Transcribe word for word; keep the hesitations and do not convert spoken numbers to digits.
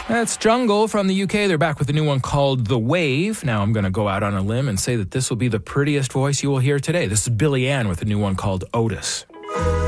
That's Jungle from the U K. They're back with a new one called The Wave. Now I'm going to go out on a limb and say that this will be the prettiest voice you will hear today. This is Billy Ann with a new one called Otis.